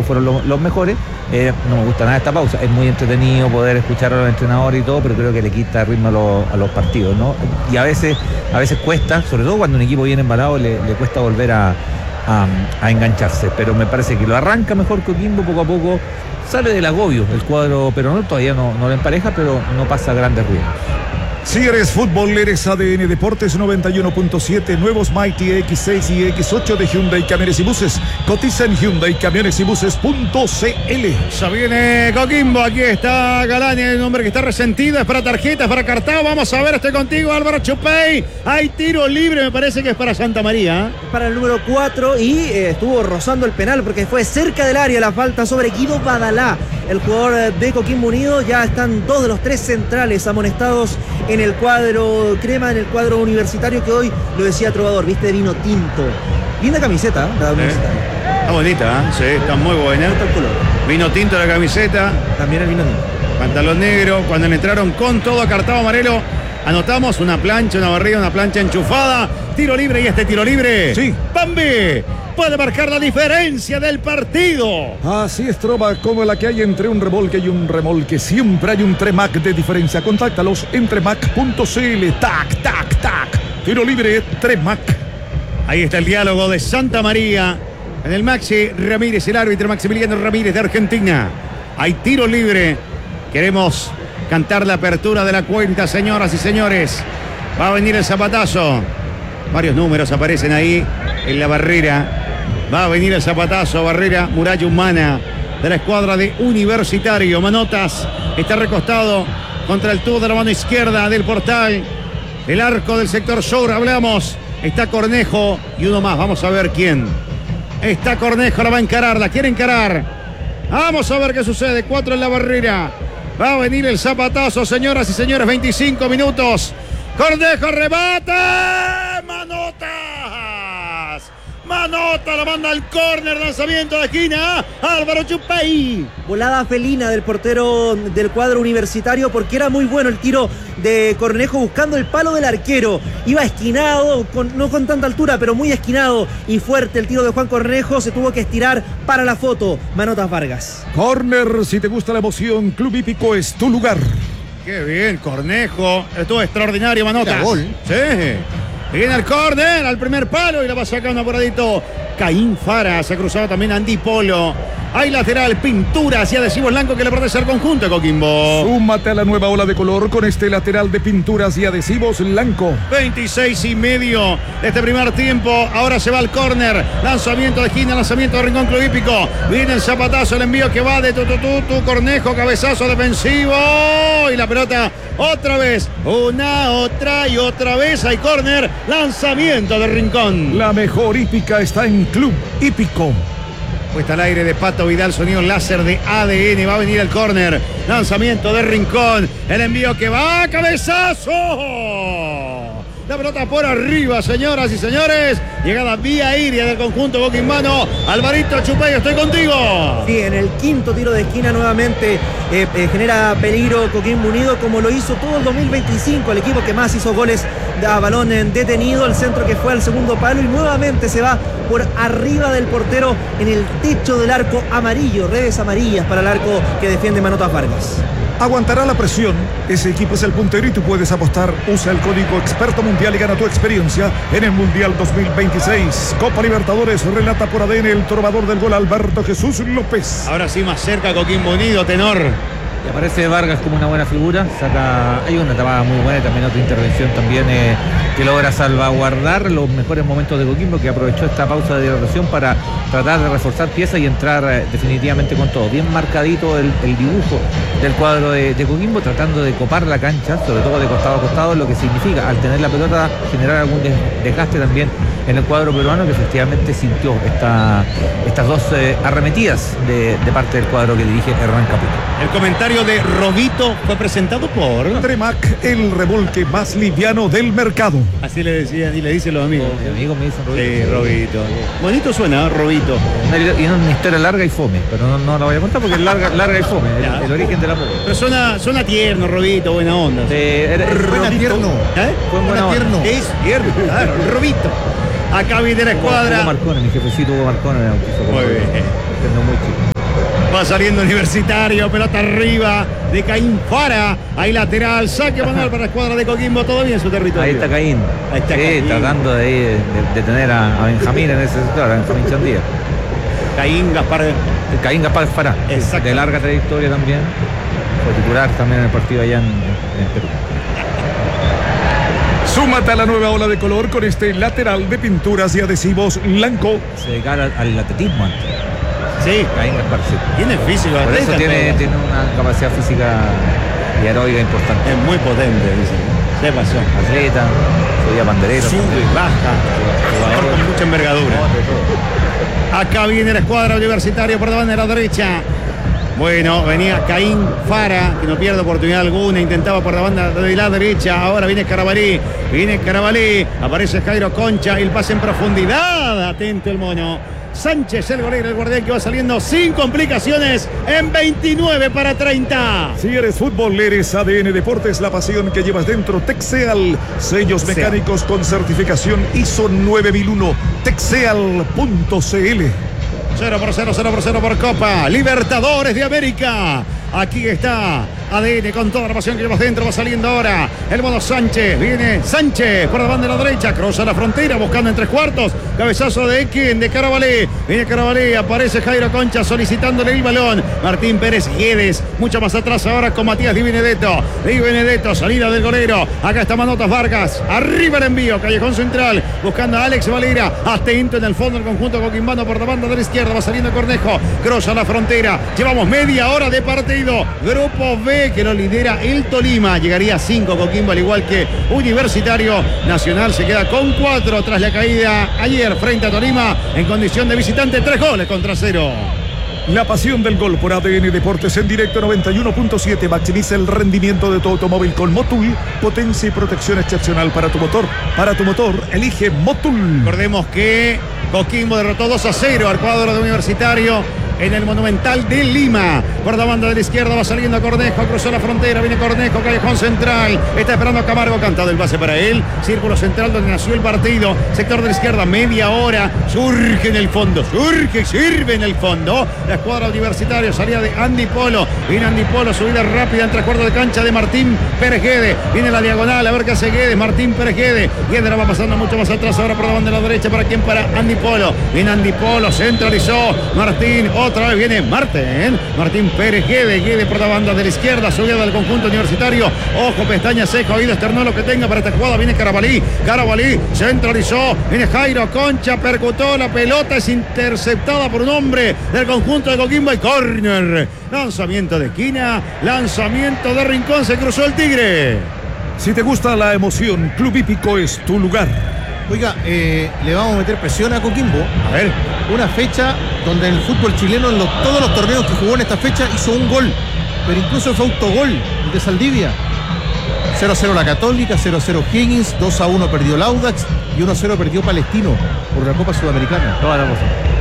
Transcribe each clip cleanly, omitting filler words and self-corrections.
tiempos fueron los mejores. No me gusta nada esta pausa. Es muy entretenido poder escuchar a los entrenadores y todo, pero creo que le quita ritmo a los partidos, ¿no? Y a veces cuesta, sobre todo cuando un equipo viene embalado, le cuesta volver a engancharse. Pero me parece que lo arranca mejor Coquimbo, poco a poco sale del agobio el cuadro peruano, todavía no lo empareja, pero no pasa grandes ruidos. Si eres fútbol, eres ADN Deportes 91.7, nuevos Mighty X6 y X8 de Hyundai Camiones y Buses. Cotiza en Hyundai Camiones y Buses.cl. Ya viene Coquimbo, aquí está Galani, el hombre que está resentido, es para tarjetas, para cartado. Vamos a ver, estoy contigo, Álvaro Chupey. Hay tiro libre, me parece que es para Santa María. Para el número 4 y estuvo rozando el penal porque fue cerca del área la falta sobre Guido Badalá, el jugador de Coquimbo Unido. Ya están 2 de los 3 centrales amonestados en el cuadro crema, en el cuadro universitario, que hoy, lo decía Trovador, viste, de vino tinto. Linda camiseta, la universitaria. Está bonita, sí, está muy buena. Está el color. Vino tinto la camiseta. También el vino tinto. Pantalón negro, cuando le entraron con todo cartado amarelo, anotamos una plancha, una barriga, una plancha enchufada. Tiro libre, y este tiro libre. Sí. Bambi puede marcar la diferencia del partido. Así es, Trova, como la que hay entre un remolque y un remolque. Siempre hay un Tremac de diferencia. Contáctalos en tremac.cl. Tac, tac, tac. Tiro libre, Tremac. Ahí está el diálogo de Santa María. En el Maxi Ramírez, el árbitro Maximiliano Ramírez de Argentina. Hay tiro libre. Queremos cantar la apertura de la cuenta, señoras y señores. Va a venir el zapatazo. Varios números aparecen ahí en la barrera. Va a venir el zapatazo, barrera, muralla humana de la escuadra de Universitario. Manotas está recostado contra el tubo de la mano izquierda del portal. El arco del sector sur, hablamos. Está Cornejo y uno más, vamos a ver quién. Está Cornejo, la va a encarar, la quiere encarar. Vamos a ver qué sucede, 4 en la barrera. Va a venir el zapatazo, señoras y señores, 25 minutos. Cornejo remata. Manotas. Manota, la manda al córner, lanzamiento de esquina. Álvaro Chupey. Volada felina del portero del cuadro universitario, porque era muy bueno el tiro de Cornejo buscando el palo del arquero. Iba esquinado, no con tanta altura, pero muy esquinado y fuerte el tiro de Juan Cornejo. Se tuvo que estirar para la foto. Manotas Vargas. Corner, si te gusta la emoción, Club Hípico es tu lugar. Qué bien, Cornejo. Estuvo extraordinario, Manotas. Gol. Sí. Viene el córner, al primer palo y la va sacando apuradito Caín Fara. Se ha cruzado también Andy Polo. Hay lateral, pinturas y adhesivos blancos que le pertenece al conjunto, Coquimbo. Súmate a la nueva ola de color con este lateral de pinturas y adhesivos blanco. 26:30 de este primer tiempo. Ahora se va al córner. Lanzamiento de esquina, lanzamiento de Rincón Club Hípico. Viene el zapatazo, el envío que va de Tutututu. Cornejo, cabezazo defensivo. Y la pelota otra vez. Una, otra y otra vez. Hay córner. Lanzamiento de Rincón. La mejor hípica está en Club Hípico. Puesta al aire de Pato Vidal, sonido láser de ADN. Va a venir el córner. Lanzamiento de Rincón. El envío que va. ¡Cabezazo! La pelota por arriba, señoras y señores. Llegada vía aérea del conjunto coquimbano. Alvarito Chupey, estoy contigo. Sí, en el quinto tiro de esquina nuevamente genera peligro Coquimbo Unido, como lo hizo todo el 2025, el equipo que más hizo goles a balón detenido, el centro que fue al segundo palo y nuevamente se va por arriba del portero en el techo del arco amarillo, redes amarillas para el arco que defiende Manotas Vargas. Aguantará la presión, ese equipo es el puntero y tú puedes apostar. Usa el código Experto Mundial y gana tu experiencia en el Mundial 2026. Copa Libertadores, relata por ADN el trovador del gol Alberto Jesús López. Ahora sí más cerca Coquimbo Unido, tenor. Y aparece Vargas como una buena figura, hay una tapada muy buena y también otra intervención también que logra salvaguardar los mejores momentos de Coquimbo, que aprovechó esta pausa de hidratación para tratar de reforzar piezas y entrar definitivamente con todo. Bien marcadito el dibujo del cuadro de Coquimbo, tratando de copar la cancha, sobre todo de costado a costado, lo que significa al tener la pelota generar algún desgaste también en el cuadro peruano, que efectivamente sintió estas dos arremetidas de parte del cuadro que dirige Hernán Caputo. El comentario de Robito fue presentado por Tremac, el remolque más liviano del mercado. Así le decían y le dicen los amigos. Mis amigos me dicen Robito. Sí, Robito. Bonito suena, Robito. Y una historia larga y fome, pero no la voy a contar porque es larga y fome, el origen de la pobre. Pero suena tierno, Robito, buena onda. Suena tierno. Fue buena onda. Es tierno, claro, Robito. Acá viene la escuadra. Hugo Marcone, mi jefecito Hugo Marcone. Muy bien. Muy chico. Va saliendo Universitario, pelota arriba de Caín Fara. Ahí lateral, saque manual para la escuadra de Coquimbo, todavía en su territorio. Ahí está Caín. Ahí está Sí, Caín. tratando de tener a Benjamín en ese sector, a Benjamín Chandía. Caín Gaspar. Caín Gaspar Fará, Exacto. de larga trayectoria también. Fue titular también en el partido allá en Perú. Súmate a la nueva ola de color con este lateral de pinturas y adhesivos Lanco. Se dedicara al atletismo antes. Sí, Caín Gaspar, sí. tiene físico. Por eso atleta, tiene todo. una capacidad física y heroica importante. Es muy potente, dice. Se pasó. Atleta, subía banderero. Sube y baja. Jugador con mucha envergadura. Acá viene la escuadra Universitaria por la banda de la derecha. Bueno, venía Caín Fara, que no pierde oportunidad alguna, intentaba por la banda de la derecha, ahora viene Carabalí, aparece Jairo Concha, el pase en profundidad, atento el mono. Sánchez, el golero, el guardián que va saliendo sin complicaciones en 29 para 30. Si eres fútbol, eres ADN Deportes, la pasión que llevas dentro. Texeal, sellos mecánicos con certificación ISO 9001. Texeal.cl. 0-0 por Copa Libertadores de América. Aquí está ADN con toda la pasión que llevas dentro. Va saliendo ahora el mono Sánchez. Viene Sánchez por la banda de la derecha. Cruza la frontera buscando en 3/4. Cabezazo de Ekin, de Carabalí. Viene Carabalí. Aparece Jairo Concha solicitándole el balón. Martín Pérez Guedes. Mucho más atrás ahora con Matías Di Benedetto. Di Benedetto, salida del golero. Acá está Manotas Vargas. Arriba el envío. Callejón central. Buscando a Alex Valera. Atento en el fondo el conjunto coquimbano por la banda de la izquierda. Va saliendo Cornejo. Cruza la frontera. Llevamos media hora de partido. Grupo B que lo lidera el Tolima. Llegaría a 5 Coquimbo al igual que Universitario. Nacional se queda con 4 tras la caída ayer frente a Tolima en condición de visitante. 3-0. La pasión del gol por ADN Deportes en directo 91.7. Maximiza el rendimiento de tu automóvil con Motul. Potencia y protección excepcional para tu motor. Para tu motor, elige Motul. Recordemos que Coquimbo derrotó 2-0 al cuadro de Universitario en el Monumental de Lima. Por la banda de la izquierda va saliendo Cornejo, cruzó la frontera, viene Cornejo, callejón central, está esperando a Camargo, cantado el pase para él, círculo central donde nació el partido, sector de la izquierda, media hora, surge en el fondo, sirve en el fondo, la escuadra Universitaria, salida de Andy Polo, viene Andy Polo, subida rápida en 3/4 de cancha de Martín Pérez Guedes, viene la diagonal, a ver qué hace Guedes, Martín Pérez Guedes la va pasando mucho más atrás, ahora por la banda de la derecha, ¿para quién? Para Andy Polo, viene Andy Polo, centralizó, Martín, otra vez viene Martín Pérez Guedes por la banda de la izquierda, subida del conjunto Universitario, ojo, pestaña seca, oído externo, lo que tenga para esta jugada, viene Carabalí, centralizó, viene Jairo Concha, percutó la pelota, es interceptada por un hombre del conjunto de Coquimbo y córner, lanzamiento de esquina, lanzamiento de rincón, se cruzó el Tigre. Si te gusta la emoción, Club Hípico es tu lugar. Oiga, le vamos a meter presión a Coquimbo. A ver, Una fecha donde en el fútbol chileno, en todos los torneos que jugó en esta fecha, hizo un gol. Pero incluso fue autogol, el de Saldivia. 0-0 la Católica, 0-0 Higgins, 2-1 perdió el Audax y 1-0 perdió Palestino por la Copa Sudamericana. Toda la cosa.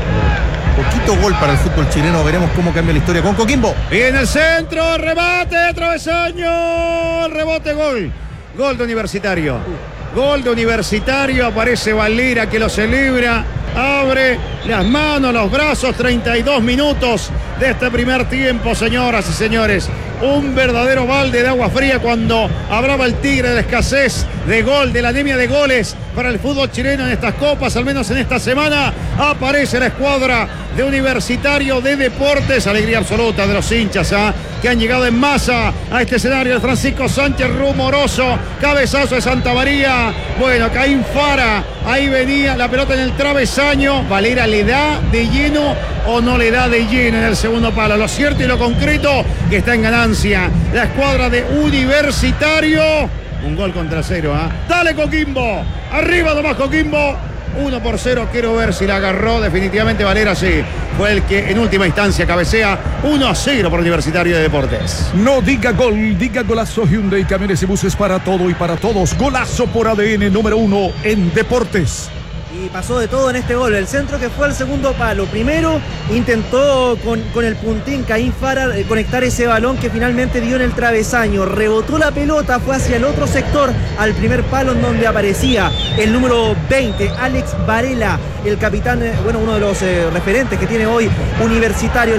Poquito gol para el fútbol chileno, veremos cómo cambia la historia con Coquimbo. viene el centro, rebate, travesaño, rebote, gol de Universitario. Gol de Universitario, aparece Valera que lo celebra, abre las manos, los brazos, 32 minutos de este primer tiempo, señoras y señores. Un verdadero balde de agua fría cuando hablaba el Tigre de la escasez de gol, de la anemia de goles para el fútbol chileno en estas copas, al menos en esta semana. Aparece la escuadra de Universitario de Deportes, alegría absoluta de los hinchas que han llegado en masa a este escenario. El Francisco Sánchez rumoroso, cabezazo de Santa María. Bueno, Caín Fara, ahí venía la pelota en el travesaño. Valera le da de lleno o no le da de lleno en el segundo palo. Lo cierto y lo concreto que está en ganancia la escuadra de Universitario. Un gol contra 0. Dale Coquimbo, arriba nomás Coquimbo. 1-0, quiero ver si la agarró definitivamente Valera, sí. Fue el que en última instancia cabecea. 1-0 por Universitario de Deportes. No diga gol, diga golazo. Hyundai, camiones y buses para todo y para todos. Golazo por ADN número 1 en Deportes. Y pasó de todo en este gol. El centro que fue al segundo palo. Primero intentó con el puntín Caín Fara conectar ese balón que finalmente dio en el travesaño. Rebotó la pelota, fue hacia el otro sector, al primer palo en donde aparecía el número 20, Alex Varela, el capitán, uno de los referentes que tiene hoy Universitario, el cabezazo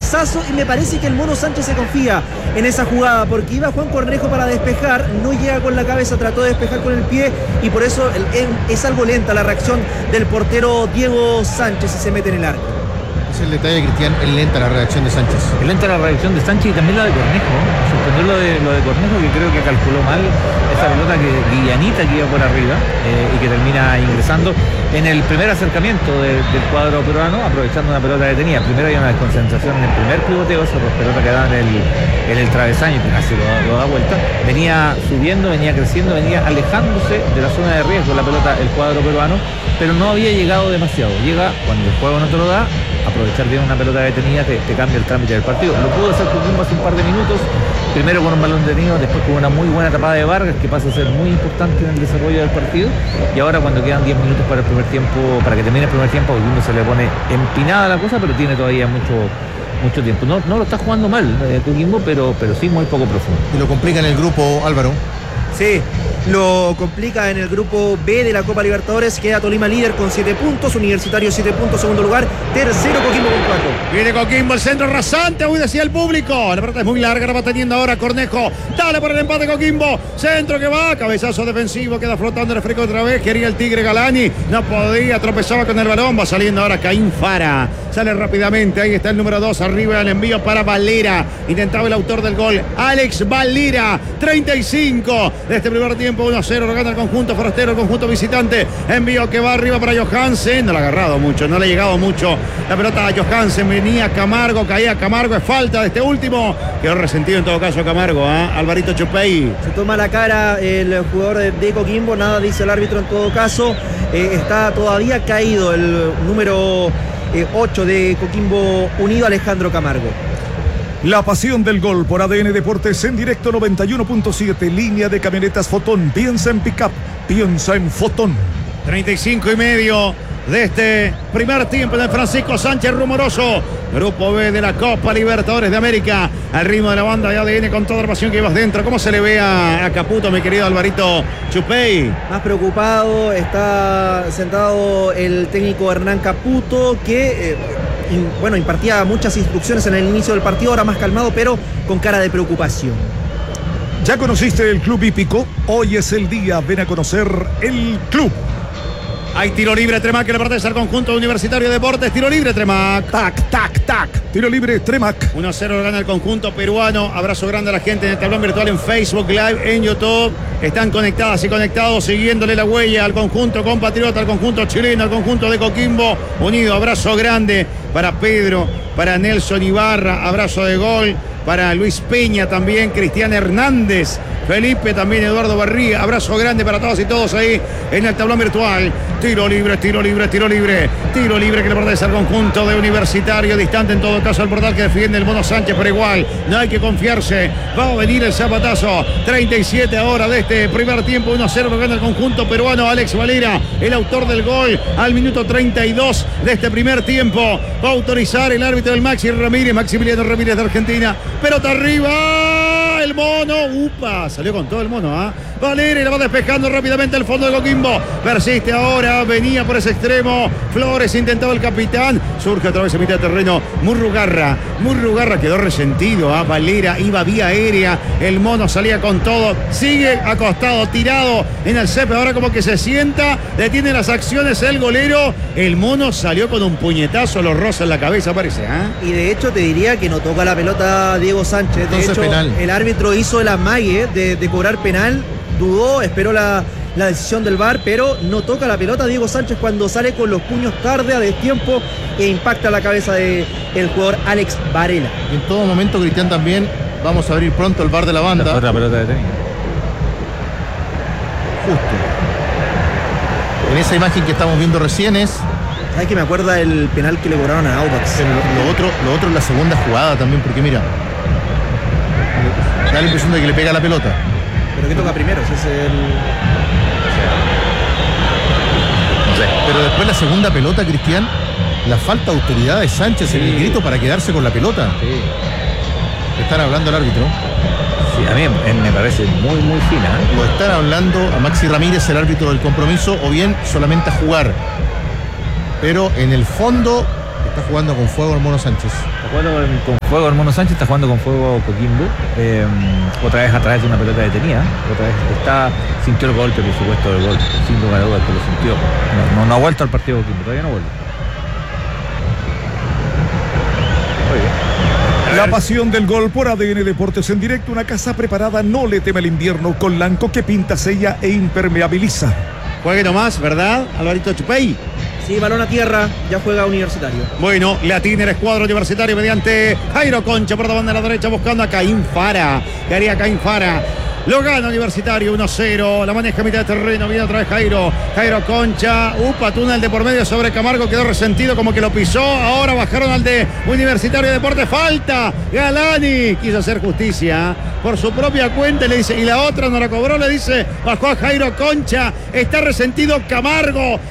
cabezazo y me parece que el Mono Sánchez se confía en esa jugada porque iba Juan Cornejo para despejar, no llega con la cabeza, trató de despejar con el pie y por eso es algo lenta la reacción del portero Diego Sánchez y se mete en el arco. Es el detalle, Cristian, es lenta la reacción de Sánchez. Es lenta la reacción de Sánchez y también la de Cornejo. Sorprendió lo de Cornejo, que creo que calculó mal esa pelota guillanita que iba por arriba y que termina ingresando en el primer acercamiento del cuadro peruano, aprovechando una pelota detenida. Primero hay una desconcentración en el primer pivoteo, esa pelota que da en el travesaño y que casi lo da vuelta. Venía subiendo, venía creciendo, venía alejándose de la zona de riesgo la pelota, el cuadro peruano, pero no había llegado demasiado. Llega cuando el juego no te lo da, aprovechar bien una pelota detenida te cambia el trámite del partido. Lo pudo hacer Coquimbo hace un par de minutos, primero con un balón detenido, después con una muy buena tapada de Vargas que pasa a ser muy importante en el desarrollo del partido, y ahora cuando quedan 10 minutos para el primer tiempo, para que termine el primer tiempo, Coquimbo se le pone empinada la cosa, pero tiene todavía mucho tiempo. No lo está jugando mal Coquimbo, pero sí muy poco profundo. Y lo complica en el grupo, Álvaro. Sí, lo complica en el grupo B de la Copa Libertadores. Queda Tolima líder con 7 puntos, Universitario 7 puntos, segundo lugar, tercero Coquimbo con 4. Viene Coquimbo, el centro rasante, hoy decía el público. La pelota es muy larga, la va teniendo ahora Cornejo. Dale por el empate Coquimbo, centro que va, cabezazo defensivo, queda flotando el fresco otra vez. Quería el Tigre Galani, no podía, tropezaba con el balón. Va saliendo ahora Caín Fara, sale rápidamente, ahí está el número 2, arriba el envío para Valera. Intentaba el autor del gol, Alex Valera, 35 de este primer tiempo, 1-0, lo gana el conjunto forastero, el conjunto visitante. Envío que va arriba para Johansen, no le ha agarrado mucho, no le ha llegado mucho la pelota a Johansen. Venía Camargo, caía Camargo, es falta de este último, quedó resentido en todo caso Camargo, Alvarito Chupey. Se toma la cara el jugador de Coquimbo, nada dice el árbitro en todo caso. Está todavía caído el número 8 de Coquimbo Unido, Alejandro Camargo. La pasión del gol por ADN Deportes en directo 91.7, línea de camionetas Fotón. Piensa en pick-up, piensa en Fotón. 35:30 de este primer tiempo de Francisco Sánchez Rumoroso. Grupo B de la Copa Libertadores de América. Al ritmo de la banda de ADN con toda la pasión que llevas dentro. ¿Cómo se le ve a Caputo, mi querido Alvarito Chupey? Más preocupado, está sentado el técnico Hernán Caputo, que impartía muchas instrucciones en el inicio del partido, ahora más calmado, pero con cara de preocupación. ¿Ya conociste el Club Hípico? Hoy es el día, ven a conocer el club. Hay tiro libre, Tremac, que le pertenece al conjunto Universitario de Deportes. Tiro libre, Tremac. Tac, tac, tac. Tiro libre, Tremac. 1-0 lo gana el conjunto peruano. Abrazo grande a la gente en el tablón virtual, en Facebook Live, en YouTube. Están conectadas y conectados, siguiéndole la huella al conjunto compatriota, al conjunto chileno, al conjunto de Coquimbo Unido. Abrazo grande para Pedro, para Nelson Ibarra. Abrazo de gol para Luis Peña también, Cristian Hernández, Felipe también, Eduardo Barriga. Abrazo grande para todos y todos ahí en el tablón virtual. Tiro libre, tiro libre, tiro libre. Tiro libre que le pertenece al conjunto de Universitario. Distante en todo caso al portal que defiende el Mono Sánchez, pero igual no hay que confiarse. Va a venir el zapatazo. 37 ahora de este primer tiempo. 1-0 lo gana el conjunto peruano. Alex Valera, el autor del gol al minuto 32 de este primer tiempo. Va a autorizar el árbitro del Maximiliano Ramírez de Argentina. Pelota arriba, el Mono, upa, salió con todo el Mono, Valera la va despejando rápidamente al fondo de Coquimbo. Persiste ahora, venía por ese extremo. Flores intentaba el capitán. Surge otra vez en mitad de terreno. Murrugarra quedó resentido. Valera iba vía aérea. El Mono salía con todo. Sigue acostado, tirado en el césped. Ahora como que se sienta. Detiene las acciones el golero. El Mono salió con un puñetazo. Lo roza en la cabeza, parece. Y de hecho te diría que no toca la pelota Diego Sánchez. De Entonces, hecho, penal. El árbitro hizo el amague de cobrar penal. Dudó, esperó la decisión del VAR, pero no toca la pelota Diego Sánchez cuando sale con los puños tarde, a destiempo, e impacta la cabeza del jugador Alex Varela. Y en todo momento, Cristian, también vamos a abrir pronto el VAR de la banda. Otra pelota detenida. Justo. En esa imagen que estamos viendo recién es... ¿Sabes que me acuerda el penal que le cobraron a Audax? Lo otro es la segunda jugada también, porque mira, da la impresión de que le pega la pelota. ¿Pero qué toca primero? Si es el... No sé. Pero después la segunda pelota, Cristian, la falta de autoridad de Sánchez en el grito para quedarse con la pelota. Sí. Están hablando al árbitro. Sí, a mí me parece muy, muy fina. Lo están hablando a Maxi Ramírez, el árbitro del compromiso, o bien solamente a jugar. Pero en el fondo Está jugando con fuego el Mono Sánchez. Está jugando con fuego el Mono Sánchez, está jugando con fuego Coquimbo. Otra vez a través de una pelota detenida. Otra vez sintió el golpe, por supuesto, del gol. Sin lugar a dudas que lo sintió. No ha vuelto al partido Coquimbo, todavía no vuelve. Muy bien. La pasión del gol por ADN Deportes en directo. Una casa preparada no le teme el invierno, con Lanco que pinta, sella e impermeabiliza. Juegue nomás, ¿verdad, Alvarito Chupey? Sí, balón a tierra, ya juega Universitario. Bueno, la tiene el escuadro Universitario mediante Jairo Concha por la banda de la derecha buscando a Caín Fara. ¿Qué haría Caín Fara? Lo gana Universitario 1-0. La maneja a mitad de terreno. Viene otra vez Jairo Concha. Túnel de por medio sobre Camargo. Quedó resentido como que lo pisó. Ahora bajaron al de Universitario Deportes. Falta. Galani quiso hacer justicia por su propia cuenta. Le dice, y la otra no la cobró. Le dice, bajó a Jairo Concha. Está resentido Camargo.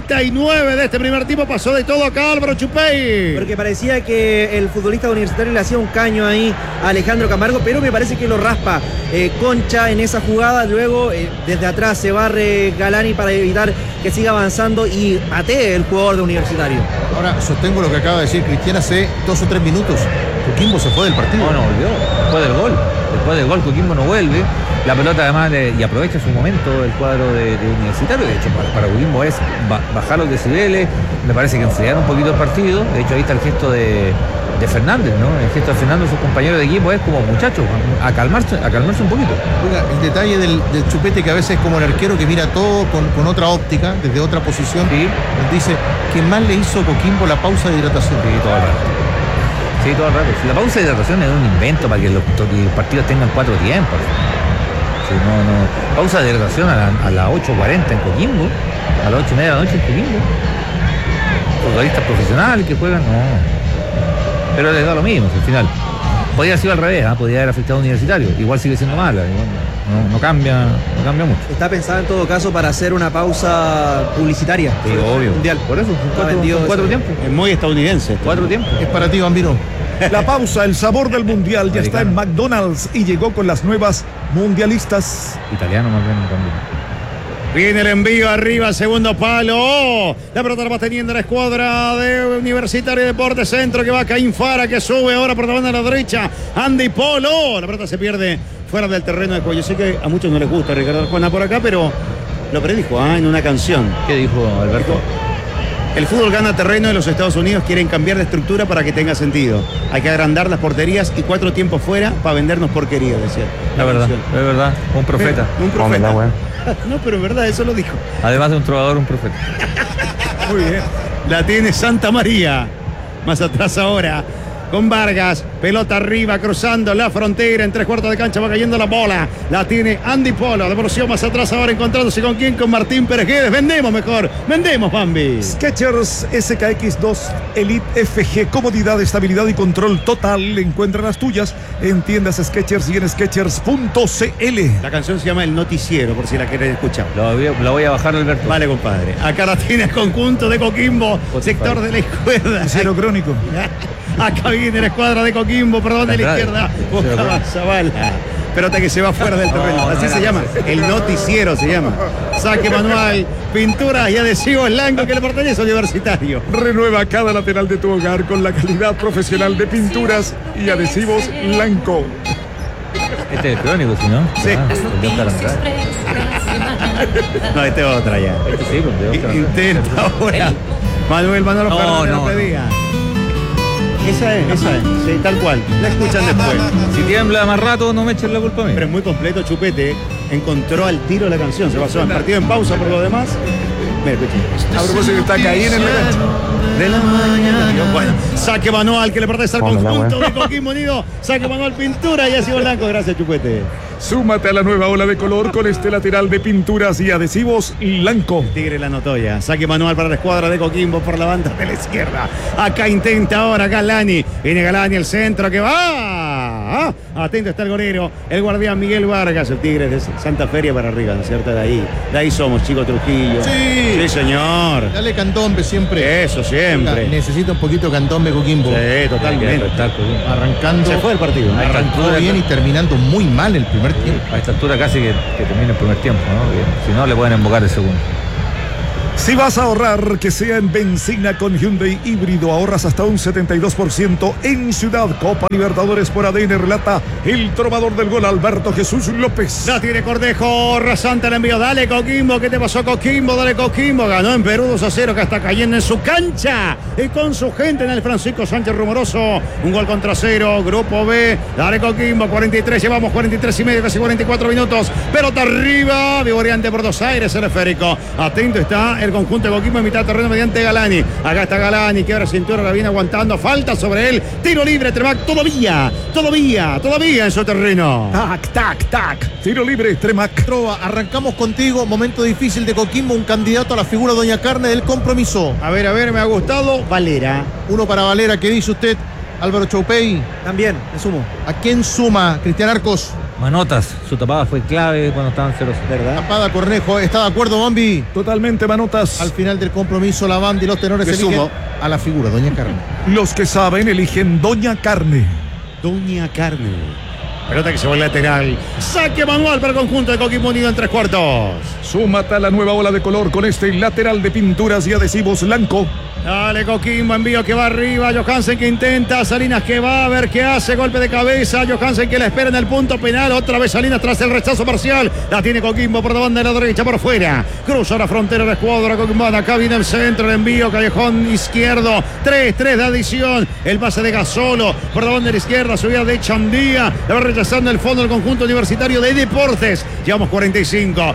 39 de este primer tiempo. Pasó de todo acá Álvaro Chupey. Porque parecía que el futbolista Universitario le hacía un caño ahí a Alejandro Camargo, pero me parece que lo raspa Concha en esa jugada. Luego desde atrás se barre Galani para evitar que siga avanzando y patee el jugador de Universitario. Ahora sostengo lo que acaba de decir Cristian hace 2 o 3 minutos. Coquimbo se fue del partido. No volvió. Después del gol Coquimbo no vuelve. La pelota además y aprovecha su momento el cuadro de Universitario. De hecho, para Coquimbo es bajar los decibeles. Me parece que enfriar un poquito el partido. De hecho, ahí está el gesto de Fernández, ¿no? El gesto de Fernández, sus compañeros de equipo, es como, muchachos, a calmarse un poquito. Oiga, el detalle del Chupete, que a veces es como el arquero que mira todo con otra óptica, desde otra posición. Sí. Nos dice, ¿qué más le hizo Coquimbo la pausa de hidratación? Sí, todo el rato. Sí, todo el rato. Si la pausa de hidratación es un invento para que los partidos tengan 4 tiempos. Sí, no. Pausa de hidratación a las 8:40 en Coquimbo, a las 8:30 de la noche en Coquimbo. Futbolistas profesionales que juegan, no. Pero les da lo mismo, al final. Podría haber sido al revés, podría haber afectado a Universitario. Igual sigue siendo mala, no cambia mucho. Está pensada en todo caso para hacer una pausa publicitaria. Sí, obvio. Mundial. Por eso, son 4 tiempos. Es muy estadounidense. 4 tiempos. Es para ti, Bambino. La pausa, el sabor del mundial ya está en McDonald's y llegó con las nuevas mundialistas. Italiano más bien también. Viene el envío arriba, segundo palo. La pelota la va teniendo la escuadra de Universitario Deportes Centro, que va Caín Fara, que sube ahora por la banda de la derecha. Andy Polo. La pelota se pierde fuera del terreno de juego. Yo sé que a muchos no les gusta Ricardo Arjona por acá, pero lo predijo en una canción. ¿Qué dijo Alberto? El fútbol gana terreno y los Estados Unidos quieren cambiar de estructura para que tenga sentido. Hay que agrandar las porterías y 4 tiempos fuera para vendernos porquería, decía. Es verdad. Un profeta. Un profeta. No, pero en verdad, eso lo dijo. Además de un trovador, un profeta. Muy bien. La tiene Santa María. Más atrás ahora. Con Vargas, pelota arriba, cruzando la frontera, en 3/4 de cancha va cayendo la bola. La tiene Andy Polo, devolución más atrás ahora encontrándose con quién, con Martín Pérez Guedes. Vendemos mejor, vendemos, Bambi. Skechers SKX2 Elite FG, comodidad, estabilidad y control total. Encuentra las tuyas en tiendas Skechers y en Skechers.cl. La canción se llama El Noticiero, por si la quieren escuchar. La voy a bajar, Alberto. Vale, compadre. Acá la tiene el conjunto de Coquimbo, Spotify. sector de la izquierda. Noticiero crónico. Acá viene la escuadra de Coquimbo, perdón, de la izquierda. Buscaba Zavala. Pelota que se va fuera del terreno. Así se llama. El Noticiero se llama. Saque manual, pinturas y adhesivos Lanco que le pertenece a Universitario. Renueva cada lateral de tu hogar con la calidad profesional de pinturas y adhesivos Lanco. Este es el crónico, ¿sí, no? Sí. El de Oscar Andrade. No, este es otra ya. Este sí, pues, de Oscar Andrade. Intenta ahora. Manuel Manolo Fernández lo pedía. Esa es, sí, tal cual. La escuchan después. Si tiembla más rato, no me echen la culpa a mí. Pero es muy completo, Chupete. Encontró al tiro la canción. Se basó en partido en pausa por lo demás. Mira, escuchen. A propósito que está Caín en la cancha. De la mañana. Bueno, saque manual que le pertenece al conjunto de Coquimbo Unido. Saque manual, pintura y así blanco. Gracias, Chupete. Súmate a la nueva ola de color con este lateral de pinturas y adhesivos Lanco. Tigre la notó ya. Saque manual para la escuadra de Coquimbo por la banda de la izquierda. Acá intenta ahora Galani. Viene Galani el centro que va. Atento está el golero, el guardián Miguel Vargas. El Tigre de Santa Feria para arriba, ¿no es cierto? De ahí somos, Chico Trujillo. Sí, señor. Dale candombe siempre. Eso siempre. Necesita un poquito candombe Coquimbo. Sí, totalmente. Arrancando. Se fue el partido. Arrancó bien y terminando muy mal el primer tiempo. A esta altura casi que termine el primer tiempo, ¿no? Que si no, le pueden embocar el segundo. Si vas a ahorrar, que sea en benzina con Hyundai híbrido, ahorras hasta un 72% en Ciudad. Copa Libertadores por ADN, relata el trovador del gol, Alberto Jesús López. La tiene Cornejo, rasante el envío. Dale Coquimbo, ¿qué te pasó Coquimbo? Dale Coquimbo, ganó en Perú 2-0, que está cayendo en su cancha y con su gente en el Francisco Sánchez Rumoroso. Un gol contra 0, Grupo B. Dale Coquimbo, 43, llevamos 43 y medio, casi 44 minutos. Pelota arriba, vivoreante por Dos Aires, el esférico. Atento está el conjunto de Coquimbo en mitad de terreno mediante Galani. Acá está Galani, que ahora cintura, la viene aguantando. Falta sobre él. Tiro libre, Tremac todavía en su terreno. Tac, tac, tac. Tiro libre, Tremac. Trova, arrancamos contigo. Momento difícil de Coquimbo, un candidato a la figura Doña Carne del compromiso. A ver, me ha gustado. Valera. Uno para Valera, ¿qué dice usted, Álvaro Choupey? También, me sumo. ¿A quién suma Cristian Arcos? Manotas, su tapada fue clave cuando estaban 0-0. ¿Verdad? Tapada Cornejo, ¿está de acuerdo, Bambi? Totalmente, Manotas. Al final del compromiso, la banda y los tenores Me eligen sumo a la figura Doña Carne. Los que saben eligen Doña Carne. Doña Carne. Pelota que se va al lateral. Saque manual para el conjunto de Coquimbo Unido en 3/4. Súmate a la nueva ola de color con este lateral de pinturas y adhesivos Blanco. Dale Coquimbo, envío que va arriba, Johansen que intenta, Salinas que va a ver qué hace, golpe de cabeza, Johansen que la espera en el punto penal, otra vez Salinas tras el rechazo parcial, la tiene Coquimbo por la banda de la derecha, por fuera, cruza la frontera la escuadra Coquimbo, acá viene el centro, el envío, callejón izquierdo, 3-3 de adición, el pase de Gasolo, por la banda de la izquierda, subida de Chandía, la va rechazando el fondo del conjunto universitario de Deportes, llevamos 45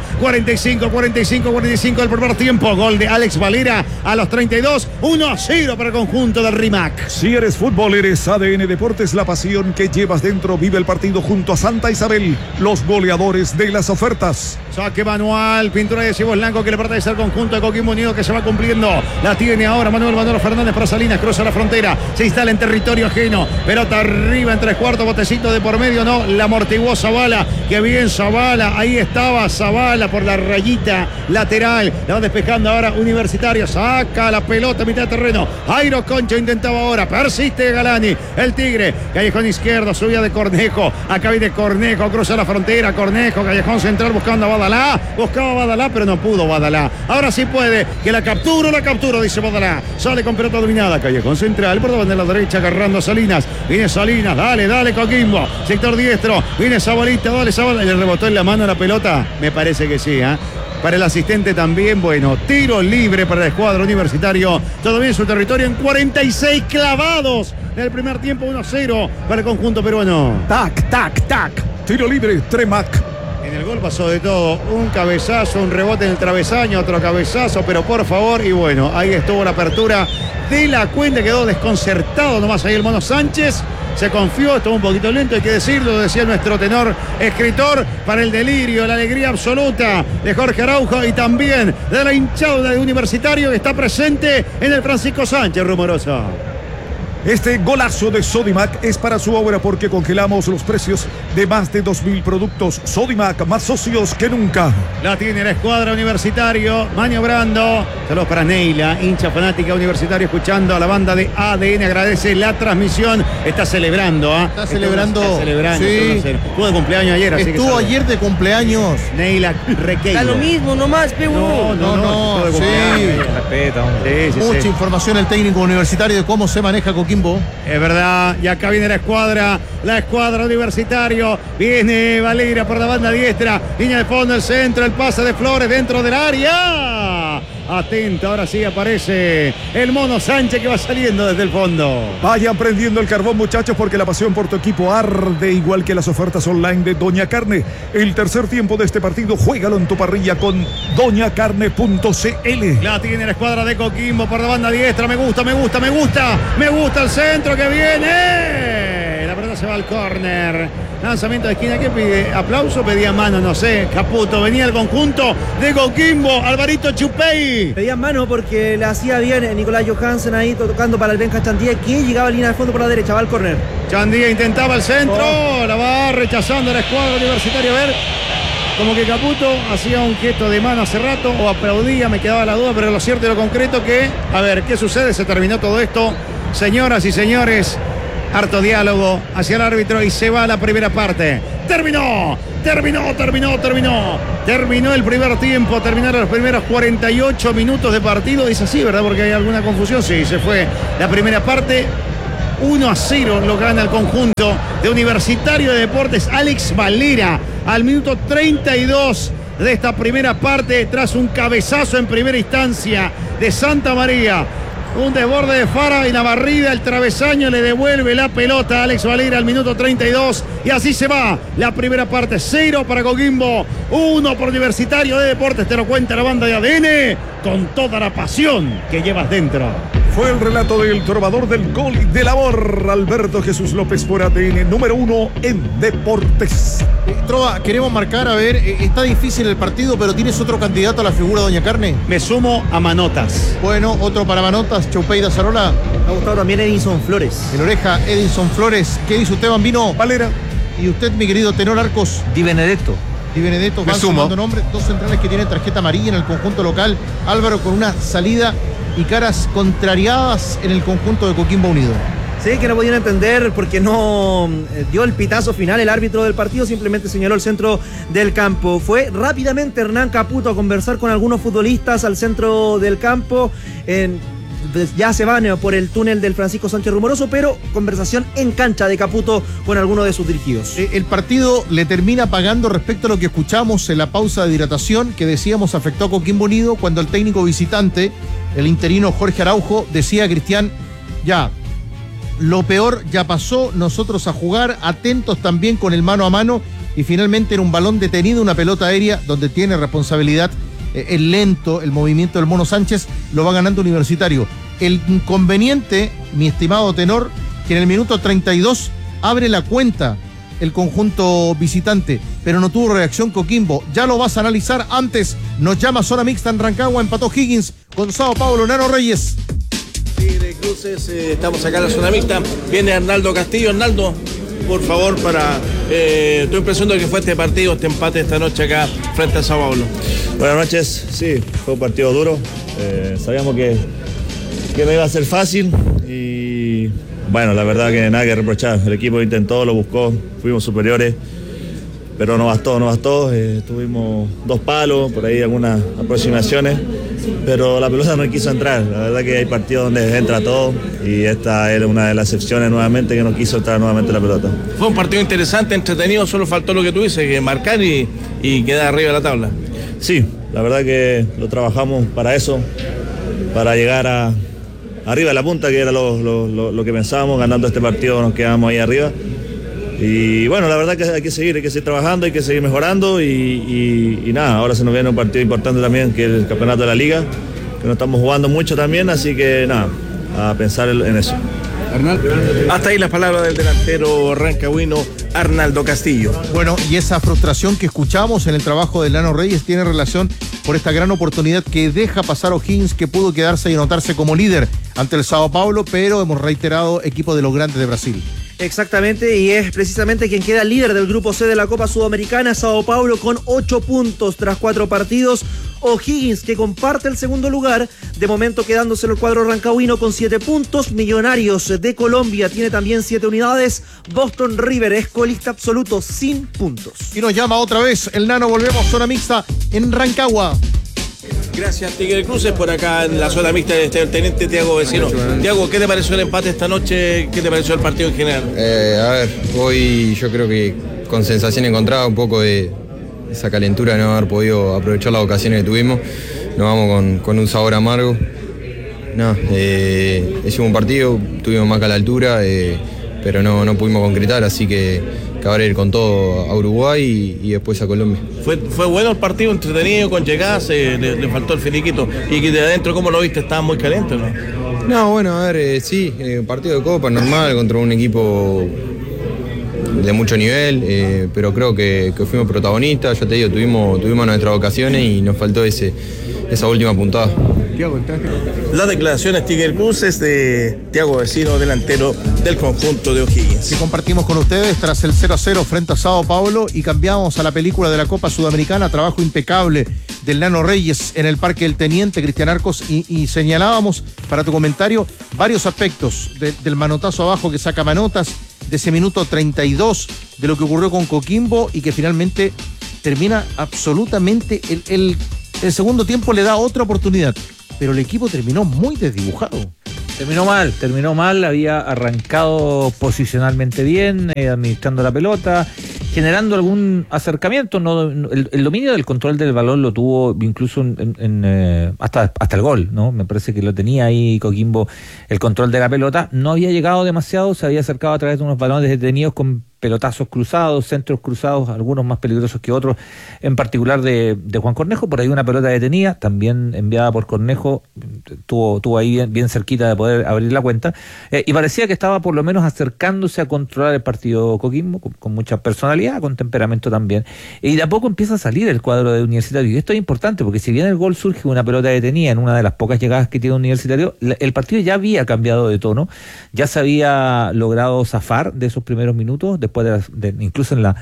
del primer tiempo, gol de Alex Valera a los 32, 1-0 para el conjunto del RIMAC. Si eres fútbol, eres ADN Deportes, la pasión que llevas dentro. Vive el partido junto a Santa Isabel, los goleadores de las ofertas. Saque manual, pintura de Cibos Blanco que le pertenece al conjunto de Coquimbo Unido que se va cumpliendo. La tiene ahora Manuel Fernández para Salinas, cruza la frontera, se instala en territorio ajeno. Pelota arriba en 3/4, botecito de por medio, no, la amortiguó Zavala. Que bien Zavala, ahí estaba Zavala por la rayita lateral. La va despejando ahora Universitario, saca la pelota a mitad de terreno. Jairo Concha intentaba ahora, persiste Galani, el Tigre, callejón izquierdo, subida de Cornejo, acá viene Cornejo, cruza la frontera, Cornejo, callejón central buscando a Badalá, buscaba a Badalá, pero no pudo Badalá. Ahora sí puede, que la capturo, dice Badalá. Sale con pelota dominada, callejón central, por donde la derecha agarrando a Salinas, viene Salinas, dale Coquimbo, sector diestro, viene Zabalita, dale Zabala, le rebotó en la mano la pelota, me parece que sí, Para el asistente también, bueno, tiro libre para el escuadro universitario. Todavía en su territorio en 46 clavados. En el primer tiempo 1-0 para el conjunto peruano. Tac, tac, tac. Tiro libre, Tremac. En el gol pasó de todo. Un cabezazo, un rebote en el travesaño, otro cabezazo, pero por favor, y bueno, ahí estuvo la apertura de la cuenta. Quedó desconcertado nomás ahí el Mono Sánchez. Se confió, estuvo un poquito lento, hay que decirlo, decía nuestro tenor escritor, para el delirio, la alegría absoluta de Jorge Araujo y también de la hinchada de Universitario que está presente en el Francisco Sánchez Rumoroso. Este golazo de Sodimac es para su obra porque congelamos los precios de más de 2.000 productos. Sodimac, más socios que nunca. La tiene la escuadra Universitario, maniobrando. Saludos para Neila, hincha fanática Universitario, escuchando a la banda de ADN. Agradece la transmisión. Está celebrando, Está celebrando. Sí. Estuvo de cumpleaños ayer, así que estuvo ayer de cumpleaños. Neila Requeiro. Da lo mismo nomás, Pegu. No, sí. Respeta, hombre. Sí. Mucha información el técnico universitario de cómo se maneja Coquimbo. Es verdad, y acá viene la escuadra Universitario, viene Valera por la banda diestra, línea de fondo, el centro, el pase de Flores dentro del área. Atento, ahora sí aparece el Mono Sánchez que va saliendo desde el fondo. Vayan prendiendo el carbón, muchachos, porque la pasión por tu equipo arde igual que las ofertas online de Doña Carne. El tercer tiempo de este partido, juégalo en tu parrilla con doñacarne.cl. La tiene la escuadra de Coquimbo por la banda diestra. Me gusta el centro que viene. La pelota se va al córner. Lanzamiento de esquina. ¿Qué pide? ¿Aplauso? Pedía mano, no sé. Caputo. Venía el conjunto de Coquimbo. Alvarito Choupey. Pedían mano porque le hacía bien Nicolás Johansen ahí tocando para el Benja Chandía, que llegaba a línea de fondo por la derecha, va al córner. Chandía intentaba el centro. La va rechazando la escuadra Universitaria. A ver. Como que Caputo hacía un gesto de mano hace rato o aplaudía, me quedaba la duda, pero lo cierto y lo concreto que, a ver, ¿qué sucede? Se terminó todo esto. Señoras y señores, Harto diálogo hacia el árbitro y se va a la primera parte. Terminó el primer tiempo, terminaron los primeros 48 minutos de partido. Es así, ¿verdad? Porque hay alguna confusión. Sí, se fue la primera parte. 1-0 lo gana el conjunto de Universitario de Deportes. Alex Valera al minuto 32 de esta primera parte, tras un cabezazo en primera instancia de Santa María. Un desborde de Fara y la barrida, el travesaño le devuelve la pelota a Alex Valera al minuto 32 y así se va la primera parte. 0 para Coquimbo, 1 por Universitario de Deportes. Te lo cuenta la banda de ADN con toda la pasión que llevas dentro. Fue el relato del trovador del gol y del amor, Alberto Jesús López, por ADN número 1 en Deportes. Trova, queremos marcar, a ver, está difícil el partido, pero ¿tienes otro candidato a la figura, Doña Carne? Me sumo a Manotas. Bueno, otro para Manotas, Chaupeida Zarola. Me ha gustado también Edinson Flores. En oreja, Edinson Flores. ¿Qué dice usted, Bambino? Valera. Y usted, mi querido tenor Arcos. Di Benedetto. Di Benedetto, van sumando nombres. Dos centrales que tienen tarjeta amarilla en el conjunto local. Álvaro con una salida y caras contrariadas en el conjunto de Coquimbo Unido. Sí, que no podían entender porque no dio el pitazo final el árbitro del partido, simplemente señaló el centro del campo. Fue rápidamente Hernán Caputo a conversar con algunos futbolistas al centro del campo. Ya se van por el túnel del Francisco Sánchez Rumoroso, pero conversación en cancha de Caputo con algunos de sus dirigidos. El partido le termina pagando respecto a lo que escuchamos en la pausa de hidratación que decíamos afectó a Coquimbo Unido cuando el técnico visitante, el interino Jorge Araujo, decía a Cristian, ya, lo peor ya pasó, nosotros a jugar, atentos también con el mano a mano, y finalmente en un balón detenido, una pelota aérea donde tiene responsabilidad el lento, el movimiento del Mono Sánchez, lo va ganando Universitario. El inconveniente, mi estimado tenor, que en el minuto 32 abre la cuenta el conjunto visitante, pero no tuvo reacción Coquimbo. Ya lo vas a analizar. Antes nos llama zona mixta en Rancagua, empató Higgins con Sao Paulo, Nano Reyes. De cruces, estamos acá en la zona mixta. Viene Arnaldo Castillo. Arnaldo, por favor, para tu impresión de lo que fue este partido, este empate esta noche acá frente a Sao Paulo. Buenas noches, sí, fue un partido duro. Sabíamos que no iba a ser fácil y bueno, la verdad que nada que reprochar. El equipo intentó, lo buscó, fuimos superiores, pero no bastó. Tuvimos 2 palos, por ahí algunas aproximaciones, pero la pelota no quiso entrar. La verdad que hay partidos donde entra todo y esta era una de las excepciones nuevamente que no quiso entrar nuevamente la pelota. Fue un partido interesante, entretenido, solo faltó lo que tú dices, que marcar y quedar arriba de la tabla. Sí, la verdad que lo trabajamos para eso, para llegar arriba de la punta, que era lo que pensábamos. Ganando este partido nos quedamos ahí arriba. Y bueno, la verdad que hay que seguir trabajando, hay que seguir mejorando y nada, ahora se nos viene un partido importante también, que es el campeonato de la liga, que no estamos jugando mucho también, así que nada, a pensar en eso. Hasta ahí las palabras del delantero rancagüino Arnaldo Castillo. Bueno, y esa frustración que escuchamos en el trabajo de Nano Reyes tiene relación por esta gran oportunidad que deja pasar O'Higgins, que pudo quedarse y anotarse como líder ante el Sao Paulo, pero hemos reiterado, equipo de los grandes de Brasil. Exactamente, y es precisamente quien queda líder del grupo C de la Copa Sudamericana, Sao Paulo, con 8 puntos tras 4 partidos. O'Higgins, que comparte el segundo lugar, de momento quedándose el cuadro rancagüino con 7 puntos. Millonarios de Colombia tiene también 7 unidades. Boston River es colista absoluto sin puntos. Y nos llama otra vez el Nano, volvemos zona mixta en Rancagua. Gracias, Tigre Cruces, por acá en la zona mixta del teniente Tiago Vecino. Tiago, ¿qué te pareció el empate esta noche? ¿Qué te pareció el partido en general? A ver, hoy yo creo que con sensación encontrada, un poco de esa calentura de no haber podido aprovechar las ocasiones que tuvimos. Nos vamos con un sabor amargo. Hicimos un partido, tuvimos más que a la altura, pero no pudimos concretar, así que ahora ir con todo a Uruguay y después a Colombia. Fue bueno el partido, entretenido, con llegadas, le faltó el finiquito. Y que de adentro, ¿cómo lo viste? Estaba muy caliente, ¿no? No, bueno, a ver, sí, partido de Copa normal contra un equipo de mucho nivel, pero creo que fuimos protagonistas. Ya te digo, tuvimos nuestras ocasiones y nos faltó ese esa última puntada. Las declaraciones Tigre Cruces de Thiago Vecino, delantero del conjunto de O'Higgins. Que compartimos con ustedes tras el 0-0 frente a Sao Paulo y cambiamos a la película de la Copa Sudamericana. Trabajo impecable del Nano Reyes en el Parque del Teniente, Cristian Arcos, y señalábamos para tu comentario varios aspectos del manotazo abajo que saca Manotas, de ese minuto 32, de lo que ocurrió con Coquimbo y que finalmente termina absolutamente el segundo tiempo, le da otra oportunidad, pero el equipo terminó muy desdibujado. Terminó mal, había arrancado posicionalmente bien, administrando la pelota, generando algún acercamiento. El dominio del control del balón lo tuvo incluso hasta el gol, ¿no? Me parece que lo tenía ahí Coquimbo, el control de la pelota. No había llegado demasiado, se había acercado a través de unos balones detenidos con pelotazos cruzados, centros cruzados, algunos más peligrosos que otros, en particular de Juan Cornejo. Por ahí una pelota detenida, también enviada por Cornejo, tuvo ahí bien cerquita de poder abrir la cuenta, y parecía que estaba por lo menos acercándose a controlar el partido Coquimbo, con mucha personalidad, con temperamento también, y de a poco empieza a salir el cuadro de Universitario, y esto es importante, porque si bien el gol surge una pelota detenida en una de las pocas llegadas que tiene Universitario, el partido ya había cambiado de tono, ya se había logrado zafar de esos primeros minutos, después incluso en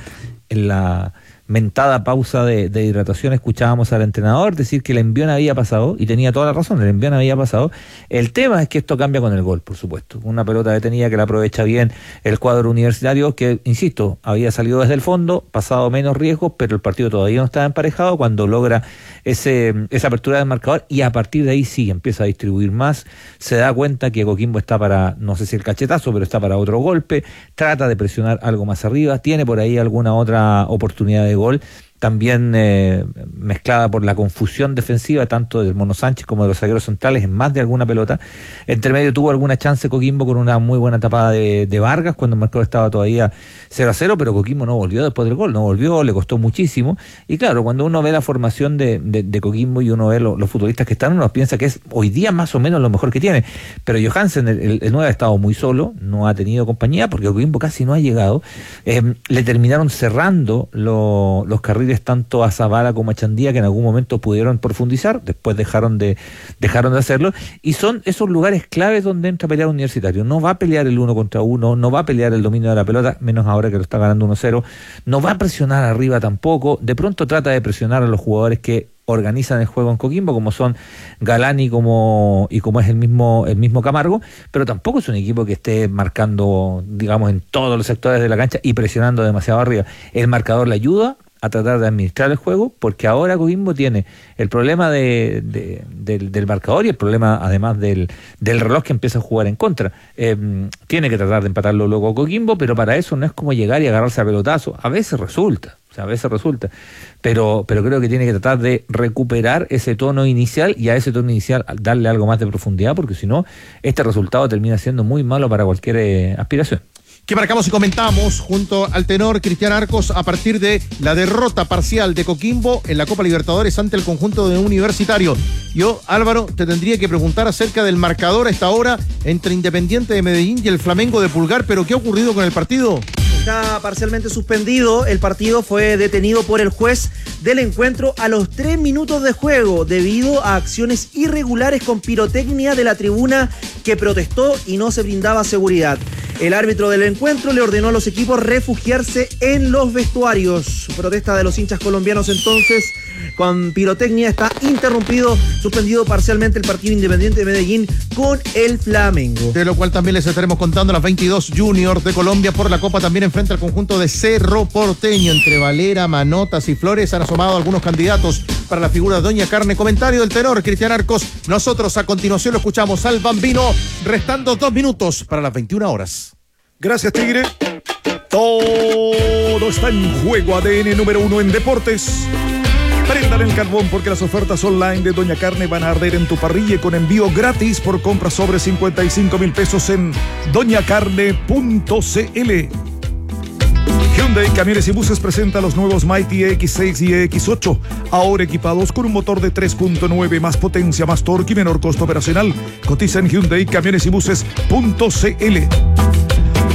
la mentada pausa de hidratación escuchábamos al entrenador decir que el envión había pasado, y tenía toda la razón, el envión había pasado. El tema es que esto cambia con el gol, por supuesto, una pelota detenida que la aprovecha bien el cuadro Universitario, que, insisto, había salido desde el fondo, pasado menos riesgos, pero el partido todavía no estaba emparejado cuando logra esa apertura del marcador, y a partir de ahí sí empieza a distribuir más, se da cuenta que Coquimbo está para, no sé si el cachetazo, pero está para otro golpe, trata de presionar algo más arriba, tiene por ahí alguna otra oportunidad de gol, también mezclada por la confusión defensiva tanto del Mono Sánchez como de los zagueros centrales en más de alguna pelota. Entre medio tuvo alguna chance Coquimbo con una muy buena tapada de Vargas cuando el marcador estaba todavía 0-0, pero Coquimbo no volvió después del gol, le costó muchísimo. Y claro, cuando uno ve la formación de Coquimbo y uno ve los futbolistas que están, uno piensa que es hoy día más o menos lo mejor que tiene, pero Johansen, el 9, ha estado muy solo, no ha tenido compañía porque Coquimbo casi no ha llegado. Le terminaron cerrando los carriles tanto a Zavala como a Chandía, que en algún momento pudieron profundizar, después dejaron de hacerlo, y son esos lugares claves donde entra a pelear Universitario. No va a pelear el 1 contra 1, no va a pelear el dominio de la pelota, menos ahora que lo está ganando 1-0, no va a presionar arriba tampoco, de pronto trata de presionar a los jugadores que organizan el juego en Coquimbo, como son Galán y como es el mismo Camargo, pero tampoco es un equipo que esté marcando, digamos, en todos los sectores de la cancha y presionando demasiado arriba. El marcador le ayuda a tratar de administrar el juego, porque ahora Coquimbo tiene el problema del marcador y el problema además del reloj que empieza a jugar en contra. Tiene que tratar de empatarlo luego Coquimbo, pero para eso no es como llegar y agarrarse a pelotazo. A veces resulta, pero creo que tiene que tratar de recuperar ese tono inicial, y a ese tono inicial darle algo más de profundidad, porque si no, este resultado termina siendo muy malo para cualquier aspiración. Que marcamos y comentamos junto al tenor Cristian Arcos a partir de la derrota parcial de Coquimbo en la Copa Libertadores ante el conjunto de Universitario. Yo, Álvaro, te tendría que preguntar acerca del marcador a esta hora entre Independiente de Medellín y el Flamengo de Pulgar, pero ¿qué ha ocurrido con el partido? Está parcialmente suspendido. El partido fue detenido por el juez del encuentro a los 3 minutos de juego debido a acciones irregulares con pirotecnia de la tribuna que protestó y no se brindaba seguridad. El árbitro del encuentro le ordenó a los equipos refugiarse en los vestuarios. Protesta de los hinchas colombianos entonces con pirotecnia. Está suspendido parcialmente el partido Independiente de Medellín con el Flamengo. De lo cual también les estaremos contando. Las 22 Junior de Colombia por la Copa también enfrenta al conjunto de Cerro Porteño. Entre Valera, Manotas y Flores han asomado algunos candidatos para la figura de Doña Carne. Comentario del tenor Cristian Arcos. Nosotros a continuación lo escuchamos al Bambino, restando 2 minutos para las 21 horas. Gracias, Tigre. Todo está en juego. ADN número 1 en deportes. Prendan el carbón porque las ofertas online de Doña Carne van a arder en tu parrilla con envío gratis por compras sobre 55,000 pesos en doñacarne.cl. Hyundai Camiones y Buses presenta los nuevos Mighty X6 y X8, ahora equipados con un motor de 3.9, más potencia, más torque y menor costo operacional. Cotiza en Hyundai Camiones y Buses.cl.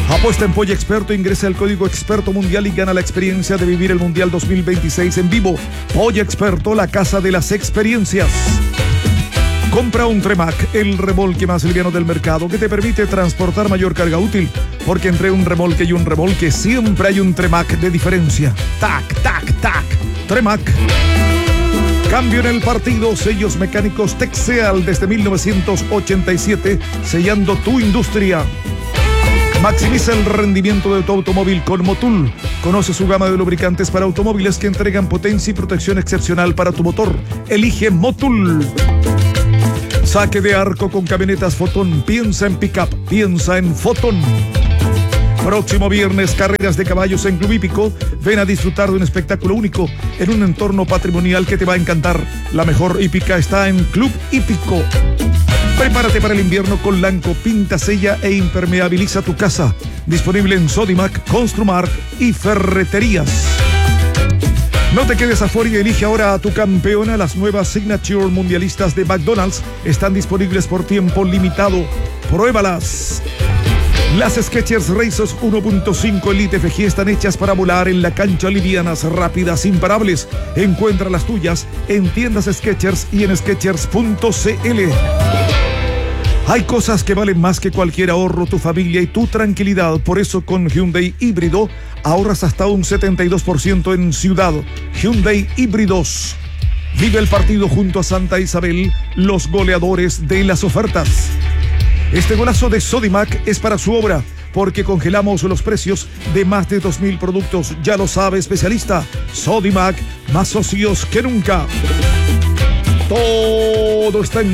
Apuesta en Polla Experto, ingresa el código Experto Mundial y gana la experiencia de vivir el Mundial 2026 en vivo. Polla Experto, la casa de las experiencias. Compra un Tremac, el remolque más liviano del mercado que te permite transportar mayor carga útil, porque entre un remolque y un remolque siempre hay un Tremac de diferencia. Tac, tac, tac. Tremac. Cambio en el partido, sellos mecánicos Texeal desde 1987, sellando tu industria. Maximiza el rendimiento de tu automóvil con Motul. Conoce su gama de lubricantes para automóviles que entregan potencia y protección excepcional para tu motor. Elige Motul. Saque de arco con camionetas Fotón. Piensa en pickup, piensa en Fotón. Próximo viernes, carreras de caballos en Club Hípico. Ven a disfrutar de un espectáculo único en un entorno patrimonial que te va a encantar. La mejor hípica está en Club Hípico. Prepárate para el invierno con Lanco, pinta, sella e impermeabiliza tu casa. Disponible en Sodimac, Construmark y Ferreterías. No te quedes afuera y elige ahora a tu campeona. Las nuevas Signature Mundialistas de McDonald's están disponibles por tiempo limitado. Pruébalas. Las Skechers Razors 1.5 Elite FG están hechas para volar en la cancha, livianas, rápidas, imparables. Encuentra las tuyas en tiendas Skechers y en skechers.cl. Hay cosas que valen más que cualquier ahorro, tu familia y tu tranquilidad. Por eso con Hyundai Híbrido ahorras hasta un 72% en ciudad. Hyundai Híbridos. Vive el partido junto a Santa Isabel, los goleadores de las ofertas. Este golazo de Sodimac es para su obra, porque congelamos los precios de más de 2.000 productos. Ya lo sabe, especialista. Sodimac, más socios que nunca. Todo está en